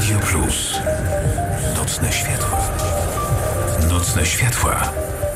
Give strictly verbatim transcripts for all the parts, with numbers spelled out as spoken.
Radio Plus. Nocne światła. Nocne światła.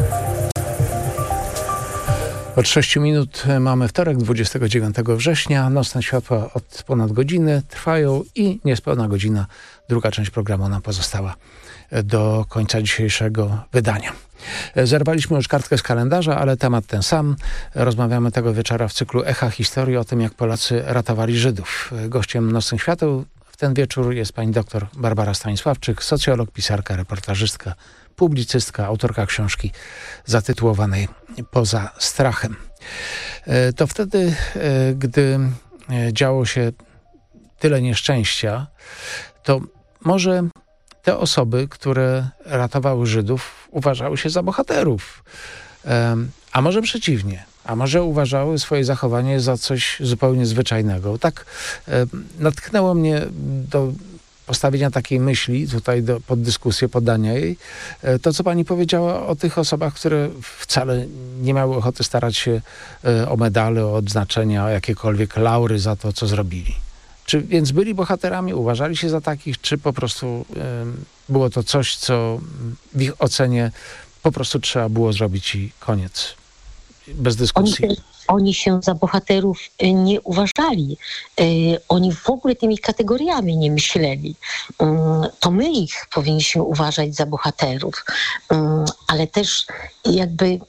Od sześciu minut mamy wtorek, dwudziestego dziewiątego września. Nocne światła od ponad godziny trwają i niespełna godzina, druga część programu nam pozostała do końca dzisiejszego wydania. Zerwaliśmy już kartkę z kalendarza, ale temat ten sam. Rozmawiamy tego wieczora w cyklu Echa Historii o tym, jak Polacy ratowali Żydów. Gościem Nocnych Świateł w ten wieczór jest pani doktor Barbara Stanisławczyk, socjolog, pisarka, reportażystka, publicystka, autorka książki zatytułowanej Poza strachem. To wtedy, gdy działo się tyle nieszczęścia, to może te osoby, które ratowały Żydów, uważały się za bohaterów. A może przeciwnie. A może uważały swoje zachowanie za coś zupełnie zwyczajnego. Tak natknęło mnie do postawienia takiej myśli, tutaj do, pod dyskusję, podania jej, to, co pani powiedziała o tych osobach, które wcale nie miały ochoty starać się o medale, o odznaczenia, o jakiekolwiek laury za to, co zrobili. Czy więc byli bohaterami, uważali się za takich, czy po prostu y, było to coś, co w ich ocenie po prostu trzeba było zrobić i koniec? Bez dyskusji. Oni, oni się za bohaterów nie uważali. Y, oni w ogóle tymi kategoriami nie myśleli. Y, to my ich powinniśmy uważać za bohaterów. Y, ale też jakby y,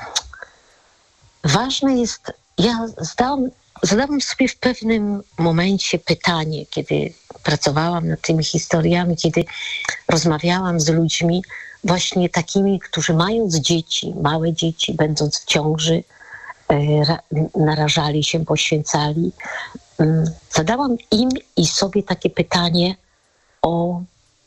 ważne jest, ja zdałam Zadałam sobie w pewnym momencie pytanie, kiedy pracowałam nad tymi historiami, kiedy rozmawiałam z ludźmi właśnie takimi, którzy mając dzieci, małe dzieci, będąc w ciąży, narażali się, poświęcali. Zadałam im i sobie takie pytanie o,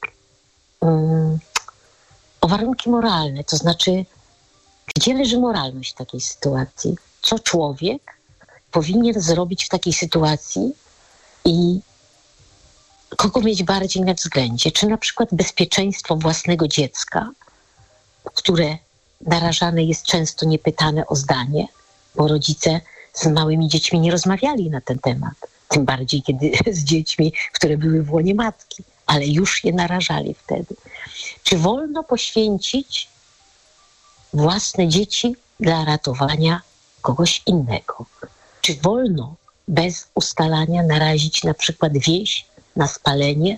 o warunki moralne, to znaczy, gdzie leży moralność w takiej sytuacji? Co człowiek powinien zrobić w takiej sytuacji i kogo mieć bardziej na względzie? Czy na przykład bezpieczeństwo własnego dziecka, które narażane jest często niepytane o zdanie, bo rodzice z małymi dziećmi nie rozmawiali na ten temat. Tym bardziej, kiedy z dziećmi, które były w łonie matki, ale już je narażali wtedy. Czy wolno poświęcić własne dzieci dla ratowania kogoś innego? Czy wolno bez ustalania narazić na przykład wieś na spalenie,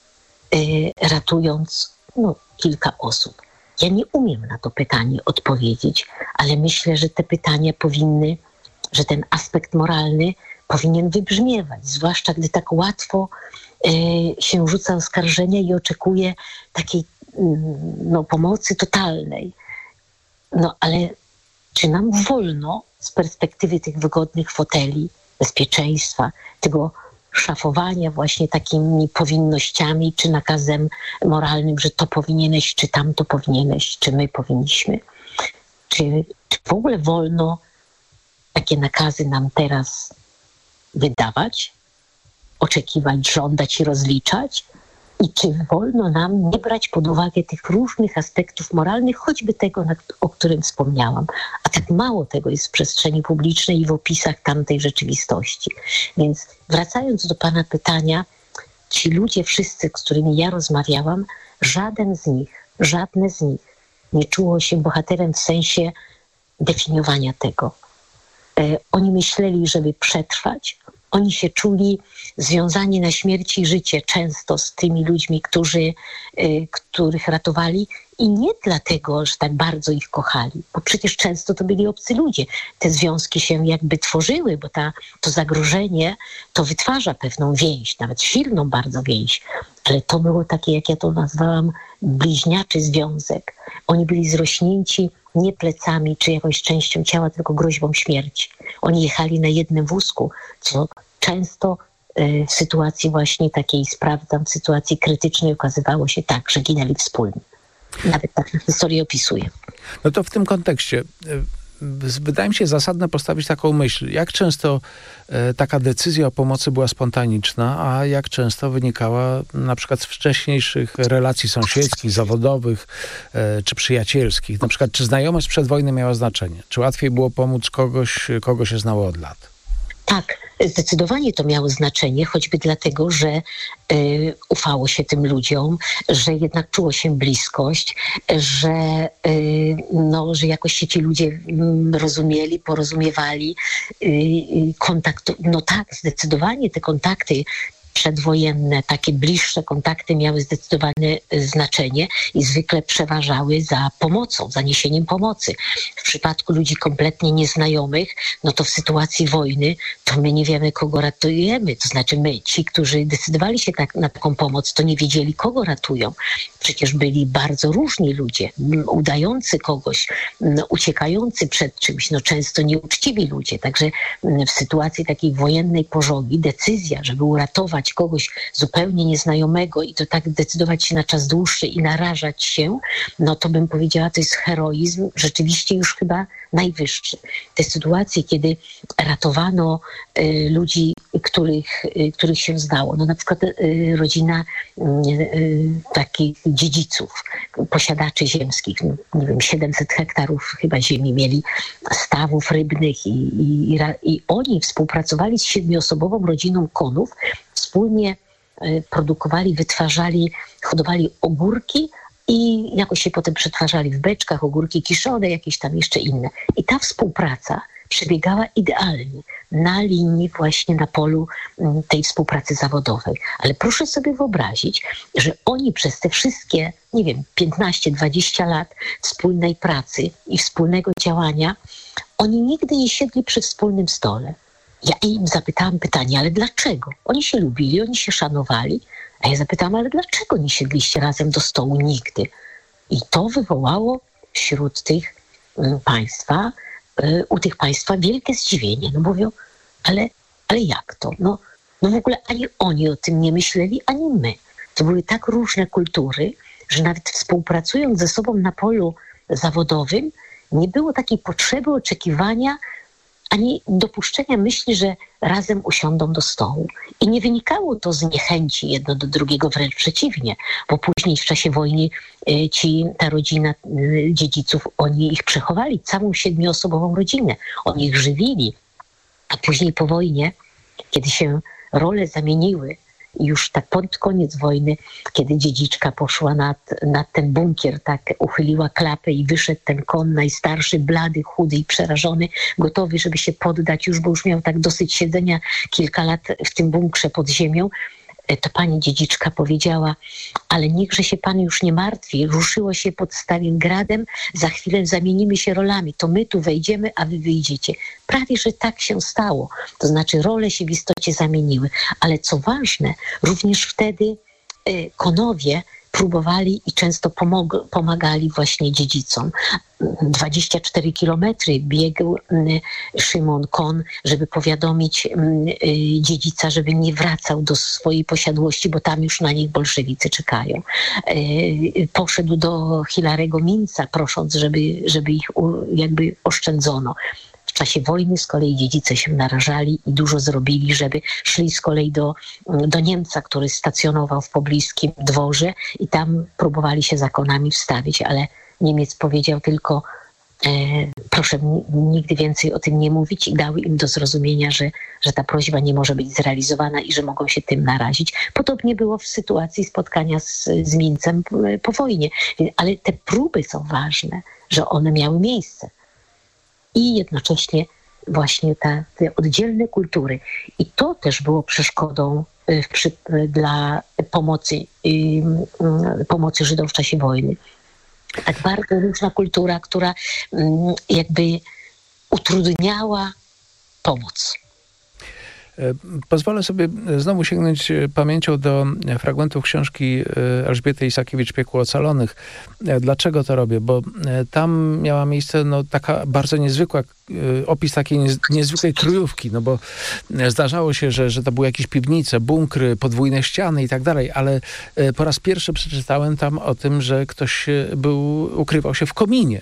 yy, ratując no, kilka osób? Ja nie umiem na to pytanie odpowiedzieć, ale myślę, że te pytania powinny, że ten aspekt moralny powinien wybrzmiewać, zwłaszcza gdy tak łatwo yy, się rzuca oskarżenia i oczekuje takiej yy, no, pomocy totalnej. No ale czy nam wolno z perspektywy tych wygodnych foteli, bezpieczeństwa, tego szafowania właśnie takimi powinnościami czy nakazem moralnym, że to powinieneś, czy tamto powinieneś, czy my powinniśmy. Czy, czy w ogóle wolno takie nakazy nam teraz wydawać, oczekiwać, żądać i rozliczać? I czy wolno nam nie brać pod uwagę tych różnych aspektów moralnych, choćby tego, o którym wspomniałam. A tak mało tego jest w przestrzeni publicznej i w opisach tamtej rzeczywistości. Więc wracając do pana pytania, ci ludzie wszyscy, z którymi ja rozmawiałam, żaden z nich, żadne z nich nie czuło się bohaterem w sensie definiowania tego. E, oni myśleli, żeby przetrwać. Oni się czuli związani na śmierć i życie często z tymi ludźmi, którzy, y, których ratowali i nie dlatego, że tak bardzo ich kochali, bo przecież często to byli obcy ludzie. Te związki się jakby tworzyły, bo ta, to zagrożenie to wytwarza pewną więź, nawet silną bardzo więź, ale to było takie, jak ja to nazwałam, bliźniaczy związek. Oni byli zrośnięci nie plecami czy jakąś częścią ciała, tylko groźbą śmierci. Oni jechali na jednym wózku, co często y, w sytuacji właśnie takiej, sprawdzam, w sytuacji krytycznej okazywało się tak, że ginęli wspólnie. Nawet taką historię opisuję. No to w tym kontekście y, wydaje mi się zasadne postawić taką myśl. Jak często y, taka decyzja o pomocy była spontaniczna, a jak często wynikała na przykład z wcześniejszych relacji sąsiedzkich, zawodowych y, czy przyjacielskich? Na przykład czy znajomość przed wojny miała znaczenie? Czy łatwiej było pomóc kogoś, kogo się znało od lat? Tak, zdecydowanie to miało znaczenie, choćby dlatego, że y, ufało się tym ludziom, że jednak czuło się bliskość, że, y, no, że jakoś się ci ludzie y, rozumieli, porozumiewali. Y, y, kontakt, no tak, zdecydowanie te kontakty przedwojenne, takie bliższe kontakty miały zdecydowane znaczenie i zwykle przeważały za pomocą, za niesieniem pomocy. W przypadku ludzi kompletnie nieznajomych, no to w sytuacji wojny, to my nie wiemy, kogo ratujemy. To znaczy my, ci, którzy decydowali się tak, na taką pomoc, to nie wiedzieli, kogo ratują. Przecież byli bardzo różni ludzie, udający kogoś, uciekający przed czymś, no często nieuczciwi ludzie. Także w sytuacji takiej wojennej pożogi decyzja, żeby uratować kogoś zupełnie nieznajomego i to tak decydować się na czas dłuższy i narażać się, no to bym powiedziała, to jest heroizm rzeczywiście już chyba najwyższy. Te sytuacje, kiedy ratowano y, ludzi, których, y, których się zdało, no na przykład y, rodzina y, y, takich dziedziców, posiadaczy ziemskich, no, nie wiem, siedemset hektarów chyba ziemi mieli, stawów rybnych i, i, i, i oni współpracowali z siedmioosobową rodziną Konów, wspólnie produkowali, wytwarzali, hodowali ogórki i jakoś się potem przetwarzali w beczkach, ogórki kiszone, jakieś tam jeszcze inne. I ta współpraca przebiegała idealnie na linii właśnie na polu tej współpracy zawodowej. Ale proszę sobie wyobrazić, że oni przez te wszystkie, nie wiem, piętnaście dwadzieścia lat wspólnej pracy i wspólnego działania, oni nigdy nie siedli przy wspólnym stole. Ja im zapytałam pytanie, ale dlaczego? Oni się lubili, oni się szanowali, a ja zapytałam, ale dlaczego nie siedliście razem do stołu nigdy? I to wywołało wśród tych y, państwa, y, u tych państwa wielkie zdziwienie. No mówią, ale, ale jak to? No, no w ogóle ani oni o tym nie myśleli, ani my. To były tak różne kultury, że nawet współpracując ze sobą na polu zawodowym, nie było takiej potrzeby oczekiwania ani dopuszczenia myśli, że razem usiądą do stołu. I nie wynikało to z niechęci jedno do drugiego, wręcz przeciwnie, bo później w czasie wojny ci, ta rodzina dziedziców, oni ich przechowali, całą siedmioosobową rodzinę. Oni ich żywili. A później po wojnie, kiedy się role zamieniły, i już tak pod koniec wojny, kiedy dziedziczka poszła nad, nad ten bunkier, tak uchyliła klapę i wyszedł ten kon najstarszy, blady, chudy i przerażony, gotowy, żeby się poddać już, bo już miał tak dosyć siedzenia kilka lat w tym bunkrze pod ziemią, to pani dziedziczka powiedziała, ale niechże się pan już nie martwi, ruszyło się pod Stalingradem, za chwilę zamienimy się rolami, to my tu wejdziemy, a wy wyjdziecie. Prawie, że tak się stało, to znaczy role się w istocie zamieniły, ale co ważne, również wtedy y, Konowie próbowali i często pomog- pomagali właśnie dziedzicom. dwadzieścia cztery kilometry biegł Szymon Kon, żeby powiadomić dziedzica, żeby nie wracał do swojej posiadłości, bo tam już na nich bolszewicy czekają. Poszedł do Hilarego Minca, prosząc, żeby, żeby ich jakby oszczędzono. W czasie wojny z kolei dziedzice się narażali i dużo zrobili, żeby szli z kolei do, do Niemca, który stacjonował w pobliskim dworze i tam próbowali się zakonami wstawić, ale Niemiec powiedział tylko e, proszę nigdy więcej o tym nie mówić i dał im do zrozumienia, że, że ta prośba nie może być zrealizowana i że mogą się tym narazić. Podobnie było w sytuacji spotkania z, z Mincem po wojnie. Ale te próby są ważne, że one miały miejsce. I jednocześnie właśnie ta, te oddzielne kultury. I to też było przeszkodą w, przy, dla pomocy, y, pomocy Żydom w czasie wojny. Tak bardzo różna kultura, która y, jakby utrudniała pomoc. Pozwolę sobie znowu sięgnąć pamięcią do fragmentów książki Elżbiety Isakiewicz Piekło ocalonych. Dlaczego to robię? Bo tam miała miejsce no, taka bardzo niezwykła, opis takiej niezwykłej kryjówki, no bo zdarzało się, że, że to były jakieś piwnice, bunkry, podwójne ściany i tak dalej, ale po raz pierwszy przeczytałem tam o tym, że ktoś był, ukrywał się w kominie.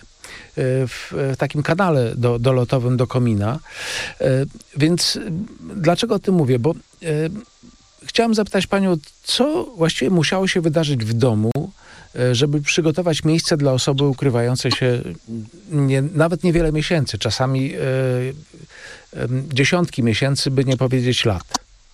W takim kanale do, dolotowym do komina. Więc dlaczego o tym mówię? Bo chciałem zapytać panią, co właściwie musiało się wydarzyć w domu, żeby przygotować miejsce dla osoby ukrywającej się nie, nawet niewiele miesięcy, czasami dziesiątki miesięcy, by nie powiedzieć lat.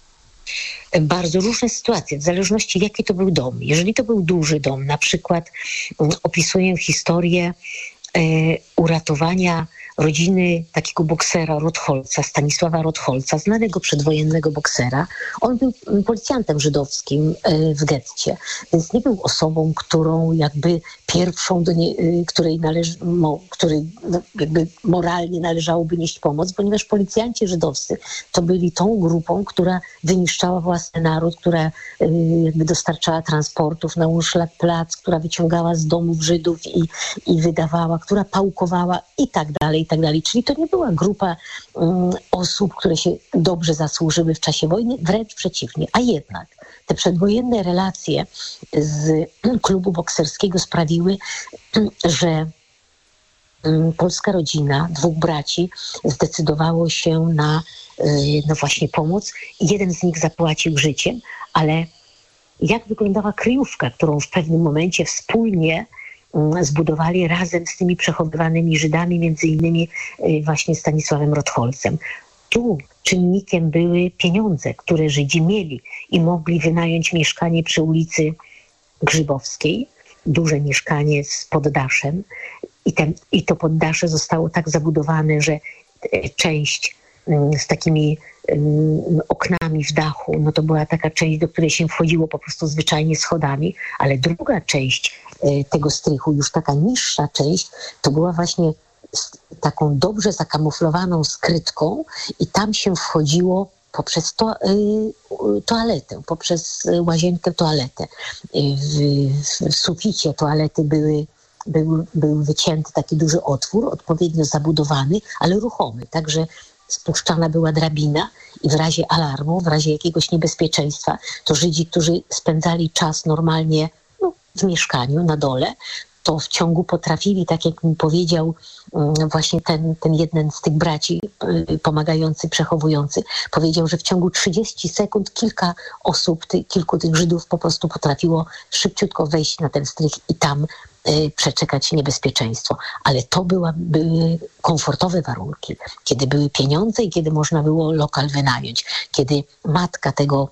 Bardzo różne sytuacje, w zależności jaki to był dom. Jeżeli to był duży dom, na przykład opisuję historię e, uratowania rodziny takiego boksera Rotholca, Stanisława Rotholca, znanego przedwojennego boksera. On był policjantem żydowskim w getcie, więc nie był osobą, którą jakby pierwszą, do nie, której, należy, mo, której no, jakby moralnie należałoby nieść pomoc, ponieważ policjanci żydowscy to byli tą grupą, która wyniszczała własny naród, która jakby dostarczała transportów na Unschlag-Platz, która wyciągała z domów Żydów i, i wydawała, która pałkowała i tak dalej, i tak dalej. Czyli to nie była grupa um, osób, które się dobrze zasłużyły w czasie wojny, wręcz przeciwnie. A jednak te przedwojenne relacje z klubu bokserskiego sprawiły, że polska rodzina, dwóch braci zdecydowało się na no właśnie pomoc. Jeden z nich zapłacił życiem, ale jak wyglądała kryjówka, którą w pewnym momencie wspólnie zbudowali razem z tymi przechowywanymi Żydami, między innymi właśnie Stanisławem Rotholcem. Tu czynnikiem były pieniądze, które Żydzi mieli i mogli wynająć mieszkanie przy ulicy Grzybowskiej, duże mieszkanie z poddaszem i, ten, i to poddasze zostało tak zabudowane, że część z takimi um, oknami w dachu, no to była taka część, do której się wchodziło po prostu zwyczajnie schodami, ale druga część y, tego strychu, już taka niższa część, to była właśnie z taką dobrze zakamuflowaną skrytką i tam się wchodziło poprzez to, y, toaletę, poprzez łazienkę toaletę. Y, w, w suficie toalety były Był, był wycięty taki duży otwór, odpowiednio zabudowany, ale ruchomy. Także spuszczana była drabina i w razie alarmu, w razie jakiegoś niebezpieczeństwa, to Żydzi, którzy spędzali czas normalnie no, w mieszkaniu na dole, to w ciągu potrafili, tak jak mi powiedział właśnie ten, ten jeden z tych braci pomagający, przechowujący, powiedział, że w ciągu trzydziestu sekund kilka osób, ty, kilku tych Żydów po prostu potrafiło szybciutko wejść na ten strych i tam y, przeczekać niebezpieczeństwo. Ale to była, były komfortowe warunki, kiedy były pieniądze i kiedy można było lokal wynająć. Kiedy matka tego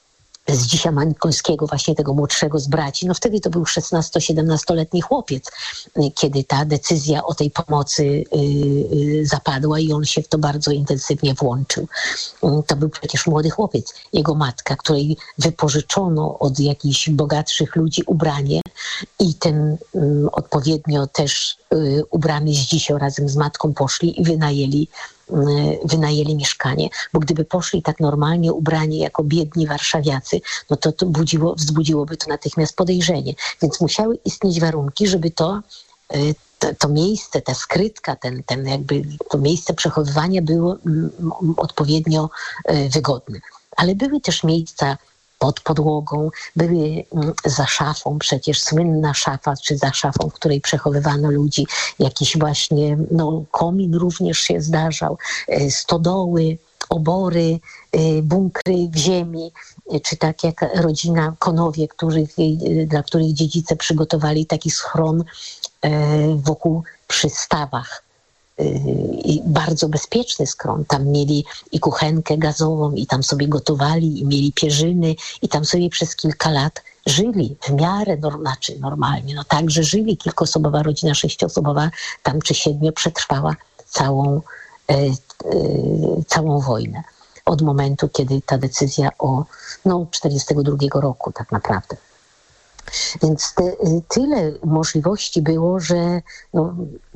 z dzisiaj Mańkońskiego, właśnie tego młodszego z braci. No wtedy to był szesnasto-siedemnastoletni chłopiec, kiedy ta decyzja o tej pomocy yy, zapadła i on się w to bardzo intensywnie włączył. Yy, to był przecież młody chłopiec. Jego matka, której wypożyczono od jakichś bogatszych ludzi ubranie i ten yy, odpowiednio też yy, ubrany z dzisiaj razem z matką poszli i wynajęli wynajęli mieszkanie, bo gdyby poszli tak normalnie ubrani jako biedni warszawiacy, no to, to budziło, wzbudziłoby to natychmiast podejrzenie. Więc musiały istnieć warunki, żeby to, to, to miejsce, ta skrytka, ten, ten jakby to miejsce przechowywania było odpowiednio wygodne. Ale były też miejsca pod podłogą, były za szafą, przecież słynna szafa, czy za szafą, w której przechowywano ludzi, jakiś właśnie no, komin również się zdarzał, stodoły, obory, bunkry w ziemi, czy tak jak rodzina Konowie, których, dla których dziedzice przygotowali taki schron wokół przy stawach. I bardzo bezpieczny skron. Tam mieli i kuchenkę gazową i tam sobie gotowali i mieli pierzyny i tam sobie przez kilka lat żyli w miarę znaczy normalnie. No także żyli. Kilkuosobowa rodzina, sześcioosobowa tam czy siedmiu przetrwała całą, e, e, całą wojnę. Od momentu, kiedy ta decyzja o no, czterdziestego drugiego roku tak naprawdę. Więc te, tyle możliwości było, że no,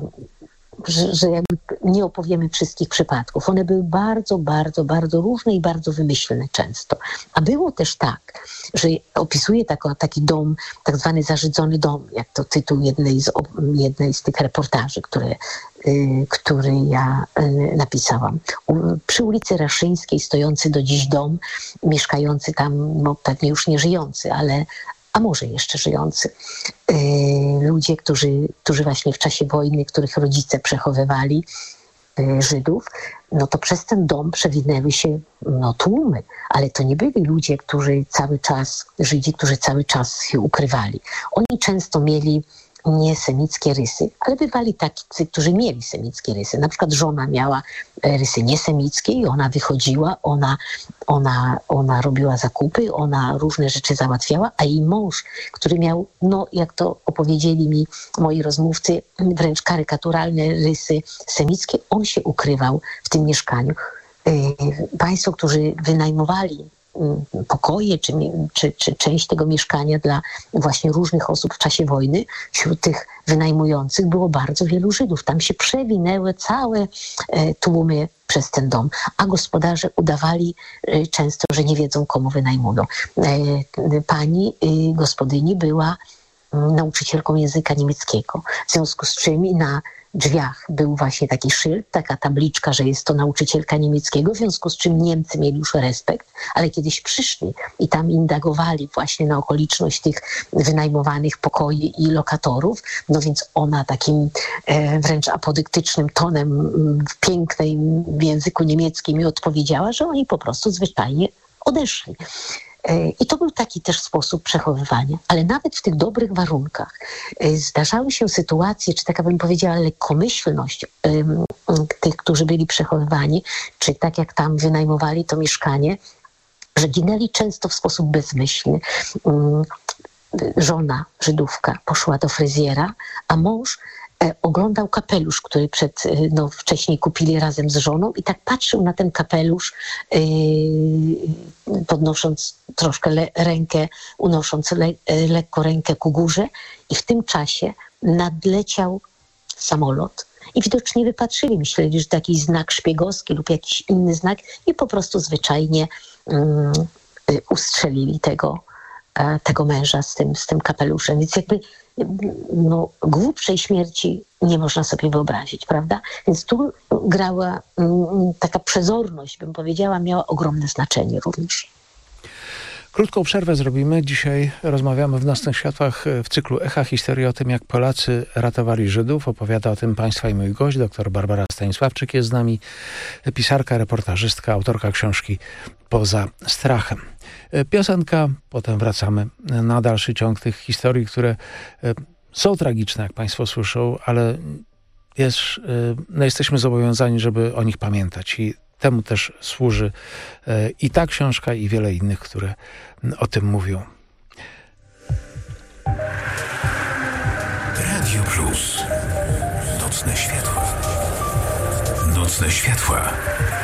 Że, że jakby nie opowiemy wszystkich przypadków. One były bardzo, bardzo, bardzo różne i bardzo wymyślne często. A było też tak, że opisuje tak, taki dom, tak zwany zażydzony dom, jak to tytuł jednej z, jednej z tych reportaży, które, y, który ja y, napisałam. U, przy ulicy Raszyńskiej stojący do dziś dom, mieszkający tam, no pewnie już nie żyjący, ale a może jeszcze żyjący. Yy, ludzie, którzy, którzy właśnie w czasie wojny, których rodzice przechowywali yy, Żydów, no to przez ten dom przewinęły się no, tłumy, ale to nie byli ludzie, którzy cały czas, Żydzi, którzy cały czas się ukrywali. Oni często mieli niesemickie rysy, ale bywali tacy, którzy mieli semickie rysy. Na przykład żona miała rysy niesemickie i ona wychodziła, ona, ona, ona robiła zakupy, ona różne rzeczy załatwiała, a jej mąż, który miał, no jak to opowiedzieli mi moi rozmówcy, wręcz karykaturalne rysy semickie, on się ukrywał w tym mieszkaniu. Państwo, którzy wynajmowali pokoje czy, czy, czy część tego mieszkania dla właśnie różnych osób w czasie wojny, wśród tych wynajmujących było bardzo wielu Żydów. Tam się przewinęły całe tłumy przez ten dom, a gospodarze udawali często, że nie wiedzą, komu wynajmują. Pani gospodyni była nauczycielką języka niemieckiego, w związku z czym na drzwiach był właśnie taki szyld, taka tabliczka, że jest to nauczycielka niemieckiego, w związku z czym Niemcy mieli już respekt, ale kiedyś przyszli i tam indagowali właśnie na okoliczność tych wynajmowanych pokoi i lokatorów, no więc ona takim e, wręcz apodyktycznym tonem w pięknym w języku niemieckim mi odpowiedziała, że oni po prostu zwyczajnie odeszli. I to był taki też sposób przechowywania. Ale nawet w tych dobrych warunkach zdarzały się sytuacje, czy taka bym powiedziała lekkomyślność tych, którzy byli przechowywani, czy tak jak tam wynajmowali to mieszkanie, że ginęli często w sposób bezmyślny. Żona Żydówka poszła do fryzjera, a mąż oglądał kapelusz, który przed, no, wcześniej kupili razem z żoną i tak patrzył na ten kapelusz, yy, podnosząc troszkę le, rękę, unosząc le, lekko rękę ku górze i w tym czasie nadleciał samolot i widocznie wypatrzyli, myśleli, że taki znak szpiegowski lub jakiś inny znak i po prostu zwyczajnie yy, ustrzelili tego, yy, tego męża z tym, z tym kapeluszem. Więc jakby no, głupszej śmierci nie można sobie wyobrazić, prawda? Więc tu grała m, taka przezorność, bym powiedziała, miała ogromne znaczenie również. Krótką przerwę zrobimy. Dzisiaj rozmawiamy w Nocnych Światłach w cyklu Echa Historii o tym, jak Polacy ratowali Żydów. Opowiada o tym państwa i mój gość, dr Barbara Stanisławczyk jest z nami, pisarka, reportażystka, autorka książki Poza strachem. Piosenka, potem wracamy na dalszy ciąg tych historii, które są tragiczne, jak państwo słyszą, ale jest, no jesteśmy zobowiązani, żeby o nich pamiętać i temu też służy i ta książka, i wiele innych, które o tym mówią. Radio Plus. Nocne światła. Nocne światła.